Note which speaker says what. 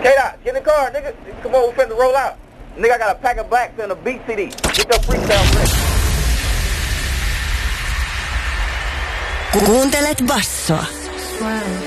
Speaker 1: K-Dot, get in the car, nigga. Come on, we finna roll out. Nigga, I got a pack of blacks and a beat CD. Get your freestyle ready.
Speaker 2: Kuuntelet Bassoa.